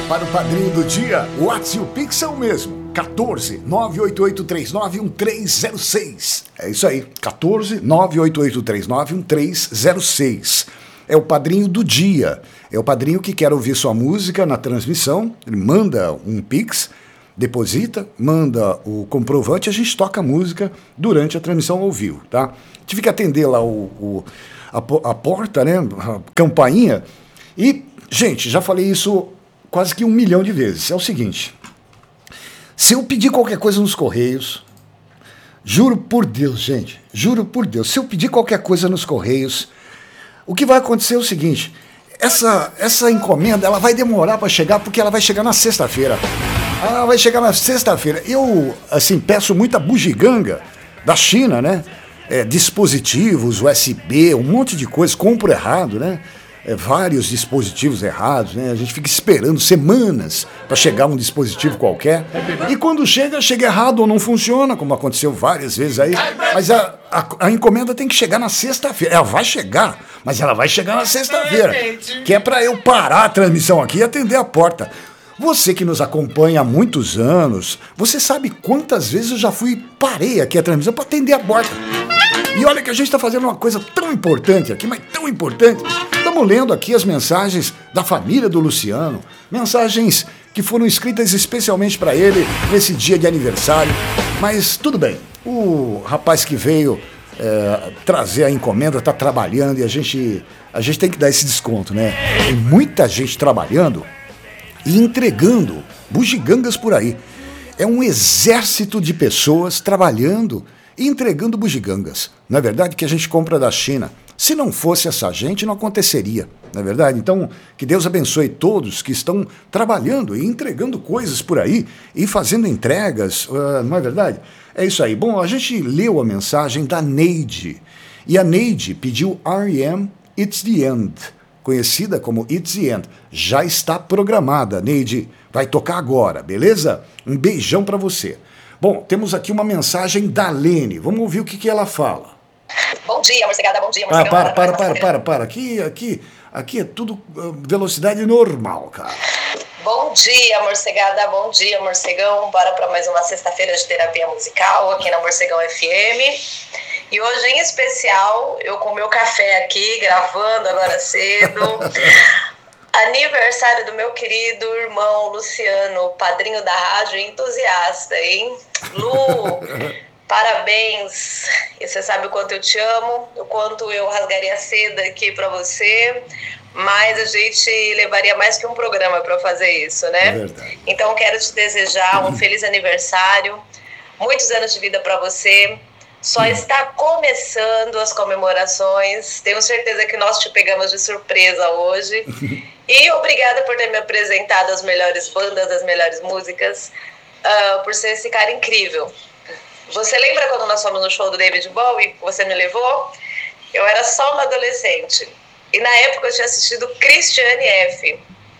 para o padrinho do dia, o WhatsApp e o Pix é o mesmo. 14 988391306. É isso aí, 14 988391306. É o padrinho do dia. É o padrinho que quer ouvir sua música na transmissão. Ele manda um Pix, deposita, manda o comprovante, a gente toca a música durante a transmissão ao vivo, tá? Tive que atender lá a porta, né? A campainha. E, gente, já falei isso quase que 1 milhão de vezes. É o seguinte: se eu pedir qualquer coisa nos Correios, juro por Deus, gente, juro por Deus, se eu pedir qualquer coisa nos Correios, o que vai acontecer é o seguinte: essa encomenda ela vai demorar para chegar, porque ela vai chegar na sexta-feira. Ela vai chegar na sexta-feira. Eu, assim, peço muita bugiganga da China, né? Dispositivos, USB, um monte de coisa, compro errado, né? Vários dispositivos errados, né? A gente fica esperando semanas para chegar um dispositivo qualquer. E quando chega errado ou não funciona, como aconteceu várias vezes aí. Mas a encomenda tem que chegar na sexta-feira. Ela vai chegar, mas ela vai chegar na sexta-feira. Que é para eu parar a transmissão aqui e atender a porta. Você que nos acompanha há muitos anos, você sabe quantas vezes eu já parei aqui a transmissão para atender a porta. E olha que a gente está fazendo uma coisa tão importante aqui, mas tão importante. Estamos lendo aqui as mensagens da família do Luciano, mensagens que foram escritas especialmente para ele nesse dia de aniversário. Mas tudo bem, o rapaz que veio trazer a encomenda está trabalhando e a gente tem que dar esse desconto, né? Tem muita gente trabalhando e entregando bugigangas por aí. É um exército de pessoas trabalhando e entregando bugigangas. Não é verdade que a gente compra da China? Se não fosse essa gente, não aconteceria, não é verdade? Então, que Deus abençoe todos que estão trabalhando e entregando coisas por aí e fazendo entregas, não é verdade? É isso aí. Bom, a gente leu a mensagem da Neide, e a Neide pediu R.E.M. It's the End, conhecida como It's the End. Já está programada, Neide, vai tocar agora, beleza? Um beijão para você. Bom, temos aqui uma mensagem da Lene. Vamos ouvir o que ela fala. Bom dia, morcegada, bom dia, morcegada. Para. Aqui é tudo velocidade normal, cara. Bom dia, morcegada, bom dia, morcegão. Bora para mais uma sexta-feira de terapia musical aqui na Morcegão FM. E hoje, em especial, eu com meu café aqui, gravando agora cedo. Aniversário do meu querido irmão Luciano, padrinho da rádio, entusiasta, hein? Lu, parabéns. E você sabe o quanto eu te amo, o quanto eu rasgaria seda aqui pra você, mas a gente levaria mais que um programa pra fazer isso, né? É verdade. Então quero te desejar um feliz aniversário, muitos anos de vida pra você. Só está começando as comemorações. Tenho certeza que nós te pegamos de surpresa hoje. E obrigada por ter me apresentado as melhores bandas, as melhores músicas, por ser esse cara incrível. Você lembra quando nós fomos no show do David Bowie? Você me levou? Eu era só uma adolescente. E na época eu tinha assistido Christiane F.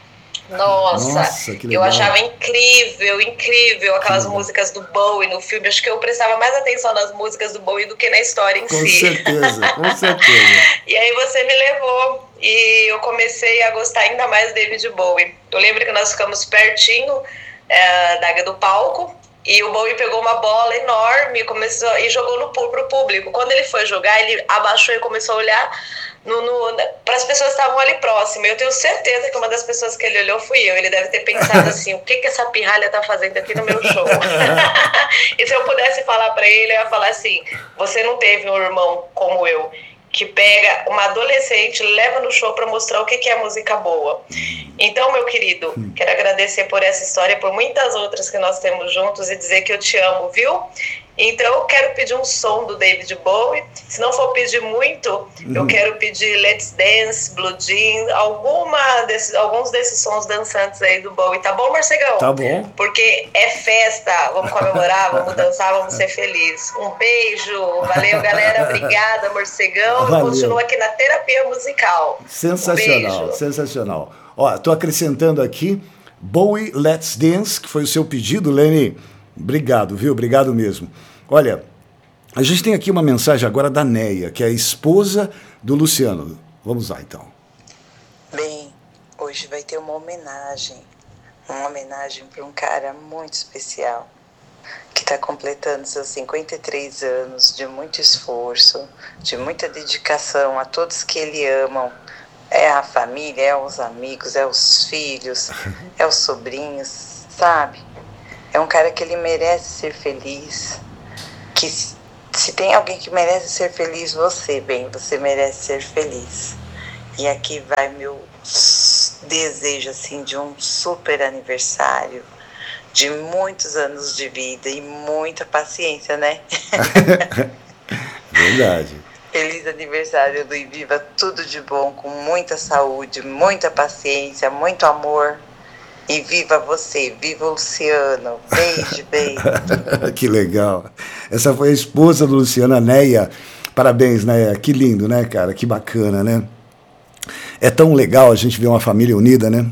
Nossa, que legal. Eu achava incrível aquelas músicas do Bowie no filme. Acho que eu prestava mais atenção nas músicas do Bowie do que na história em si. Com certeza. E aí você me levou e eu comecei a gostar ainda mais do David Bowie. Eu lembro que nós ficamos pertinho do palco e o Bowie pegou uma bola enorme e jogou pro público. Quando ele foi jogar, ele abaixou e começou a olhar para as pessoas que estavam ali próximas. Eu tenho certeza que uma das pessoas que ele olhou fui eu. Ele deve ter pensado assim: o que essa pirralha tá fazendo aqui no meu show? E se eu pudesse falar para ele, eu ia falar assim: você não teve um irmão como eu, que pega uma adolescente, leva no show para mostrar o que é música boa. Então, meu querido, quero agradecer por essa história e por muitas outras que nós temos juntos e dizer que eu te amo, viu? Então eu quero pedir um som do David Bowie. Se não for pedir muito, eu quero pedir Let's Dance, Blue Jean, alguns desses sons dançantes aí do Bowie. Tá bom, Morcegão? Tá bom. Porque é festa, vamos comemorar, vamos dançar, vamos ser felizes. Um beijo, valeu galera, obrigada, Morcegão. Valeu. Continua aqui na terapia musical. Sensacional, sensacional. Ó, tô acrescentando aqui Bowie Let's Dance, que foi o seu pedido, Lene. Obrigado, viu? Obrigado mesmo. Olha, a gente tem aqui uma mensagem agora da Neia, que é a esposa do Luciano. Vamos lá, então. Bem, hoje vai ter uma homenagem uma homenagem para um cara muito especial, que está completando seus 53 anos de muito esforço, de muita dedicação a todos que ele amam. É a família, é os amigos, é os filhos, é os sobrinhos, sabe? É um cara que ele merece ser feliz, que se tem alguém que merece ser feliz, você merece ser feliz. E aqui vai meu desejo, assim, de um super aniversário, de muitos anos de vida e muita paciência, né? Verdade. Feliz aniversário, Lu, e viva tudo de bom, com muita saúde, muita paciência, muito amor. E viva você, viva o Luciano. Beijo, beijo. Que legal. Essa foi a esposa do Luciano, a Neia. Parabéns, Neia. Que lindo, né, cara? Que bacana, né? É tão legal a gente ver uma família unida, né?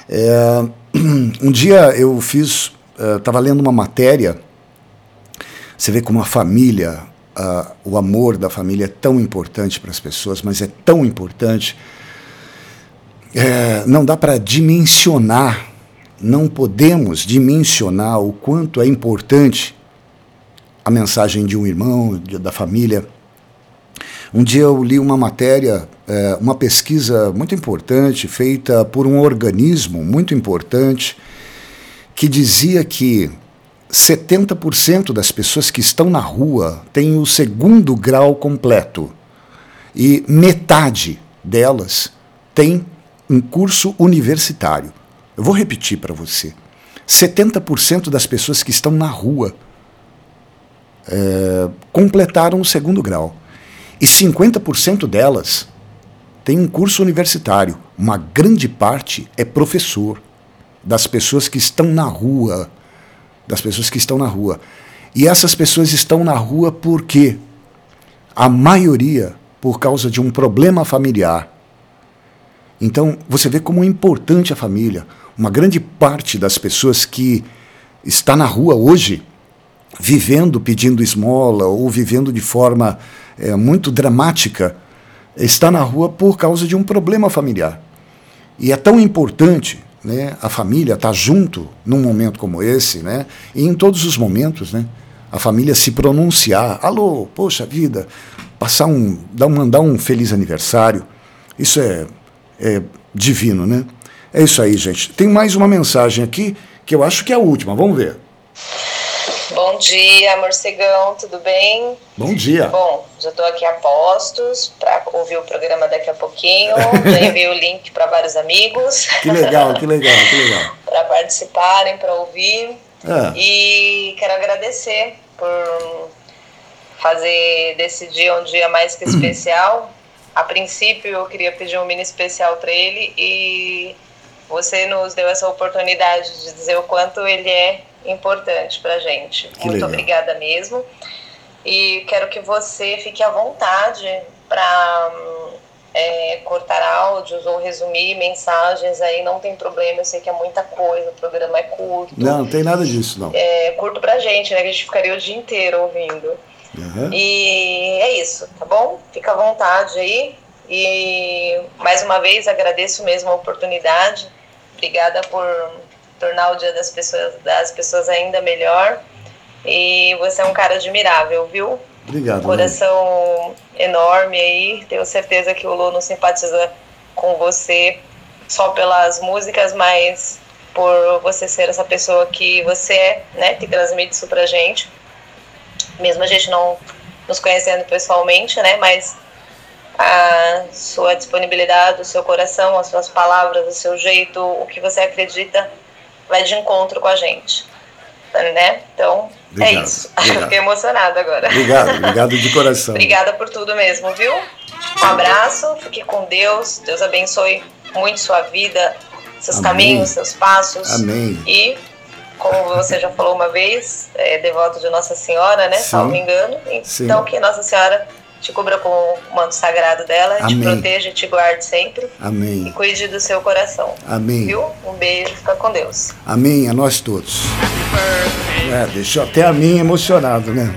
Um dia eu estava lendo uma matéria, você vê como a família, o amor da família é tão importante para as pessoas, mas é tão importante, não dá para dimensionar, não podemos dimensionar o quanto é importante a mensagem de um irmão, da família. Um dia eu li uma matéria, uma pesquisa muito importante, feita por um organismo muito importante, que dizia que 70% das pessoas que estão na rua têm o 2º grau completo e metade delas tem um curso universitário. Eu vou repetir para você. 70% das pessoas que estão na rua completaram o 2º grau. E 50% delas têm um curso universitário. Uma grande parte é professor das pessoas que estão na rua. Das pessoas que estão na rua. E essas pessoas estão na rua por quê? A maioria por causa de um problema familiar. Então, você vê como é importante a família. Uma grande parte das pessoas que está na rua hoje, vivendo pedindo esmola ou vivendo de forma muito dramática, está na rua por causa de um problema familiar. E é tão importante, né, a família estar junto num momento como esse, né, e em todos os momentos, né, a família se pronunciar. Alô, poxa vida, mandar um feliz aniversário. Isso é divino, né? É isso aí, gente. Tem mais uma mensagem aqui que eu acho que é a última. Vamos ver. Bom dia, morcegão, tudo bem? Bom dia. Bom, já estou aqui a postos para ouvir o programa daqui a pouquinho. Já enviei o link para vários amigos. Que legal, que legal, que legal. Para participarem, para ouvir. E quero agradecer por fazer desse dia um dia mais que especial. A princípio, eu queria pedir um mini especial para ele e você nos deu essa oportunidade de dizer o quanto ele é importante pra gente. Que muito legal. Obrigada mesmo. E quero que você fique à vontade para cortar áudios ou resumir mensagens aí, não tem problema, eu sei que é muita coisa, o programa é curto. Não tem nada disso, não. É curto pra gente, né, que a gente ficaria o dia inteiro ouvindo. Uhum. E é isso, tá bom? Fica à vontade aí. E mais uma vez agradeço mesmo a oportunidade. Obrigada por tornar o dia das pessoas ainda melhor. E você é um cara admirável, viu? Obrigado. Coração enorme aí. Tenho certeza que o Lô não simpatiza com você só pelas músicas, mas por você ser essa pessoa que você é, né? Que transmite isso pra gente. Mesmo a gente não nos conhecendo pessoalmente, né? Mas a sua disponibilidade, o seu coração, as suas palavras, o seu jeito, o que você acredita vai de encontro com a gente, né? Então, obrigado, é isso. Obrigado. Fiquei emocionada agora. Obrigado de coração. Obrigada por tudo mesmo, viu? Um abraço, fique com Deus. Deus abençoe muito sua vida, seus Amém. Caminhos, seus passos. Amém. E, como você já falou uma vez, é devoto de Nossa Senhora, né? Sim. Salvo engano. Então, que Nossa Senhora te cubra com o manto sagrado dela, Amém. te proteja e te guarde sempre. Amém. E cuide do seu coração. Amém. Viu? Um beijo, fica com Deus. Amém, a nós todos. Deixou até a mim emocionado, né?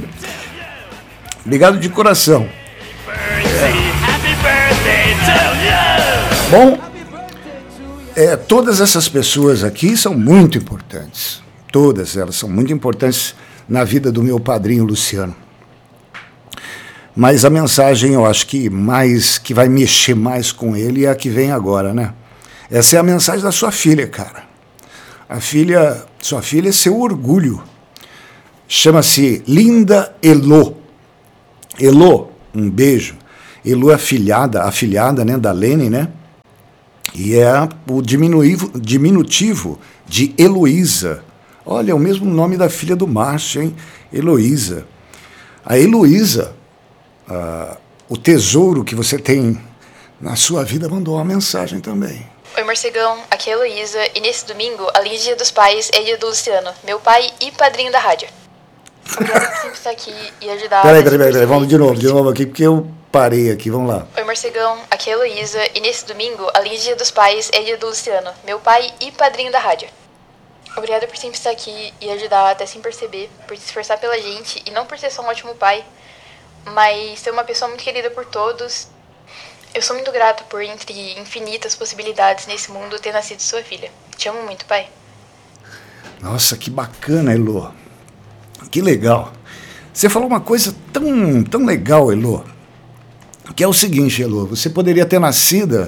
Obrigado de coração. Bom, Todas essas pessoas aqui são muito importantes. Todas elas são muito importantes na vida do meu padrinho Luciano. Mas a mensagem, eu acho que vai mexer mais com ele é a que vem agora, né? Essa é a mensagem da sua filha, cara. Sua filha é seu orgulho. Chama-se Linda Elô. Elô, um beijo. Elô é afilhada, né, da Lene, né? E é o diminutivo de Heloísa. Olha, é o mesmo nome da filha do Márcio, hein? Heloísa. A Heloísa, o tesouro que você tem na sua vida, mandou uma mensagem também. Oi, morcegão, aqui é a Heloísa, e nesse domingo, além de Dia dos Pais, é dia do Luciano, meu pai e padrinho da rádio. Obrigada por sempre estar aqui e ajudar... Peraí, vamos de novo aqui, porque eu parei aqui, vamos lá. Oi, morcegão, aqui é a Heloísa, e nesse domingo, além de Dia dos Pais, é dia do Luciano, meu pai e padrinho da rádio. Obrigada por sempre estar aqui e ajudar até sem perceber, por se esforçar pela gente, e não por ser só um ótimo pai, mas ser uma pessoa muito querida por todos. Eu sou muito grata por, entre infinitas possibilidades nesse mundo, ter nascido sua filha. Te amo muito, pai. Nossa, que bacana, Elô. Que legal. Você falou uma coisa tão legal, Elô, que é o seguinte, Elô, você poderia ter nascido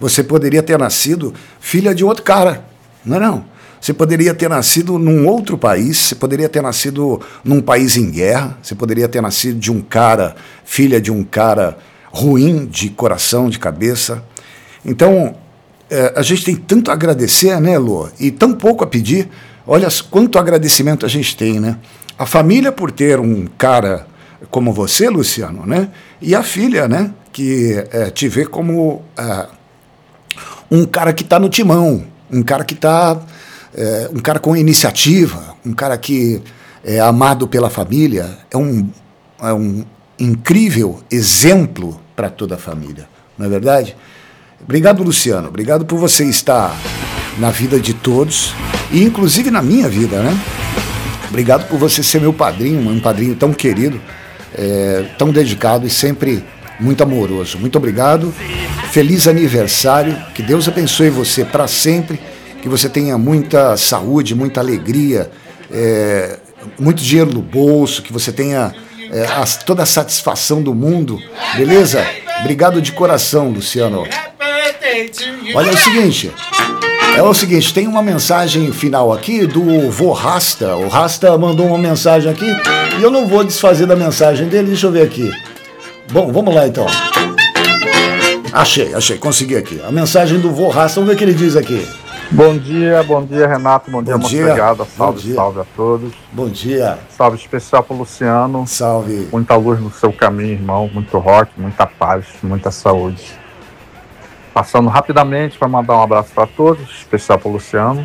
filha de outro cara, não é não? Você poderia ter nascido num outro país, você poderia ter nascido num país em guerra, você poderia ter nascido de um cara, filha de um cara ruim de coração, de cabeça. Então, a gente tem tanto a agradecer, né, Elô? E tão pouco a pedir. Olha quanto agradecimento a gente tem, né? A família por ter um cara como você, Luciano, né? E a filha, né? Que te vê como um cara que está no timão, um cara que está... um cara com iniciativa, um cara que é amado pela família, é um incrível exemplo para toda a família, não é verdade? Obrigado, Luciano, obrigado por você estar na vida de todos, e inclusive na minha vida, né? Obrigado por você ser meu padrinho, um padrinho tão querido, tão dedicado e sempre muito amoroso. Muito obrigado, feliz aniversário, que Deus abençoe você para sempre, que você tenha muita saúde, muita alegria, muito dinheiro no bolso, que você tenha toda a satisfação do mundo, beleza? Obrigado de coração, Luciano. Olha, é o seguinte, tem uma mensagem final aqui do vô Rasta. O Rasta mandou uma mensagem aqui e eu não vou desfazer da mensagem dele, deixa eu ver aqui. Bom, vamos lá então. Achei, consegui aqui. A mensagem do vô Rasta, vamos ver o que ele diz aqui. Bom dia, Renato, bom dia, Morcegada, salve a todos. Bom dia. Salve especial pro Luciano. Salve. Muita luz no seu caminho, irmão, muito rock, muita paz, muita saúde. Passando rapidamente para mandar um abraço para todos, especial pro Luciano.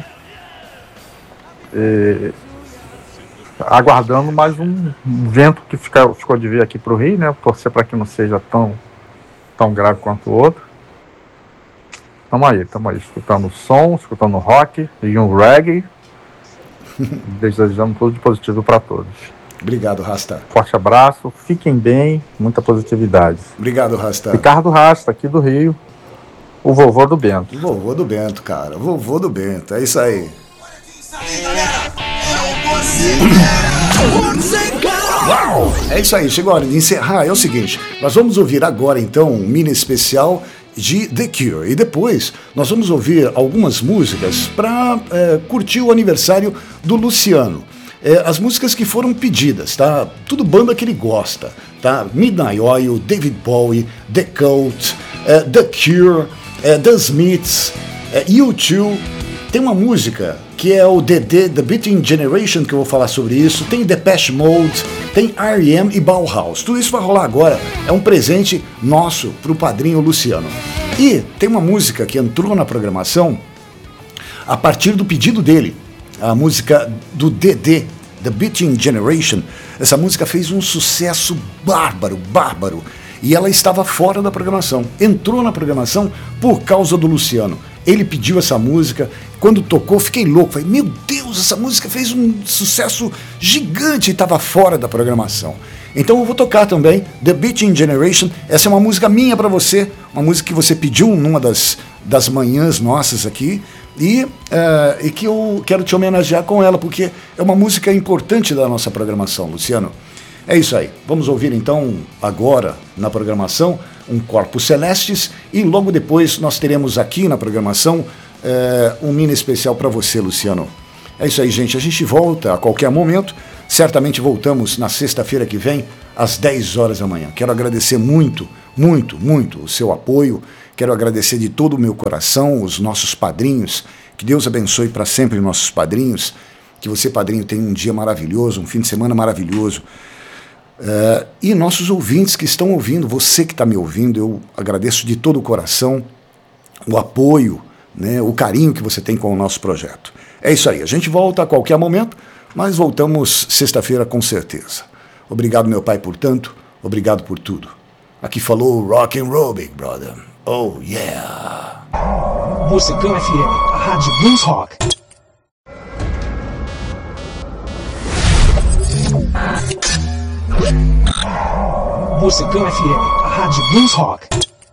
E aguardando mais um vento que ficou de vir aqui pro Rio, né? Torcer para que não seja tão grave quanto o outro. Tamo aí, escutando som, escutando rock e um reggae. Desejando tudo de positivo para todos. Obrigado, Rasta. Forte abraço, fiquem bem, muita positividade. Obrigado, Rasta. Ricardo Rasta, aqui do Rio, o vovô do Bento. O vovô do Bento, cara, vovô do Bento, é isso aí. Uau! É isso aí, chegou a hora de encerrar. É o seguinte, nós vamos ouvir agora então um mini especial de The Cure. E depois nós vamos ouvir algumas músicas para curtir o aniversário do Luciano. As músicas que foram pedidas, tá? Tudo banda que ele gosta, tá? Midnight Oil, David Bowie, The Cult, The Cure, The Smiths, U2. Tem uma música que é o The Beating Generation, que eu vou falar sobre isso. Tem Depeche Mode, tem R.E.M. e Bauhaus. Tudo isso vai rolar agora. É um presente nosso pro padrinho Luciano. E tem uma música que entrou na programação a partir do pedido dele. A música do The Beating Generation. Essa música fez um sucesso bárbaro. E ela estava fora da programação. Entrou na programação por causa do Luciano. Ele pediu essa música, quando tocou, fiquei louco. Falei, meu Deus, essa música fez um sucesso gigante e estava fora da programação. Então eu vou tocar também The Beating Generation. Essa é uma música minha para você, uma música que você pediu numa das manhãs nossas aqui, e que eu quero te homenagear com ela, porque é uma música importante da nossa programação, Luciano. É isso aí. Vamos ouvir então agora na programação um Corpus Celestis, e logo depois nós teremos aqui na programação um mini especial para você, Luciano. É isso aí, gente. A gente volta a qualquer momento. Certamente voltamos na sexta-feira que vem, às 10 horas da manhã. Quero agradecer muito, muito, muito o seu apoio. Quero agradecer de todo o meu coração os nossos padrinhos. Que Deus abençoe para sempre os nossos padrinhos. Que você, padrinho, tenha um dia maravilhoso, um fim de semana maravilhoso. E nossos ouvintes que estão ouvindo, você que está me ouvindo, eu agradeço de todo o coração o apoio, né, o carinho que você tem com o nosso projeto. É isso aí, a gente volta a qualquer momento, mas voltamos sexta-feira com certeza. Obrigado, meu pai, por tanto, obrigado por tudo. Aqui falou Rock and Roll, Big Brother. Oh, yeah! Mocegão FM, a rádio Blues Rock. Mocegão FM, a rádio Blues Rock.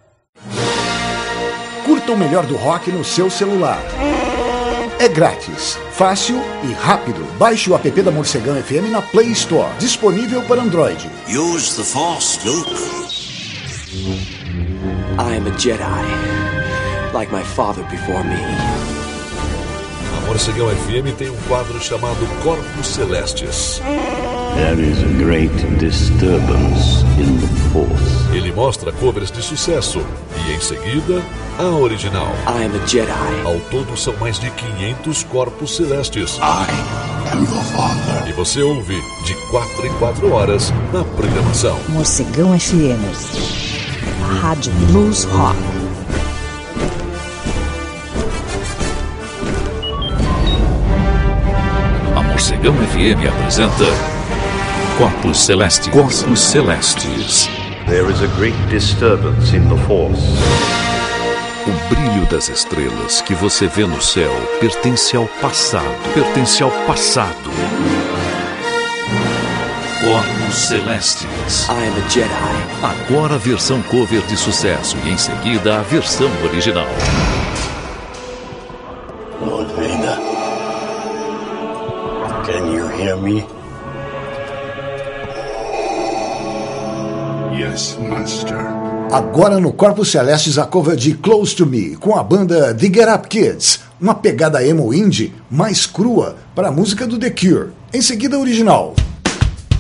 Curta o melhor do rock no seu celular. É grátis, fácil e rápido. Baixe o app da Morcegão FM na Play Store, disponível para Android. Use the Force, Luke. I am a Jedi, like my father before me. A Morcegão FM tem um quadro chamado Corpus Celestis. There is a great disturbance in the Force. Ele mostra covers de sucesso e, em seguida, a original. I am a Jedi. Ao todo, são mais de 500 Corpus Celestis. I am your father. E você ouve de 4 em 4 horas na programação. Morcegão FM, a rádio Blues Rock. A Morcegão FM apresenta Corpus Celestis. Corpus Celestis. There is a great disturbance in the Force. O brilho das estrelas que você vê no céu pertence ao passado. Pertence ao passado. Corpus Celestis. I am a Jedi. Agora a versão cover de sucesso e em seguida a versão original. Lord Vader, can you hear me? Yes, Master. Agora no Corpus Celestis a cover de Close to Me, com a banda The Get Up Kids, uma pegada emo indie mais crua para a música do The Cure. Em seguida, a original.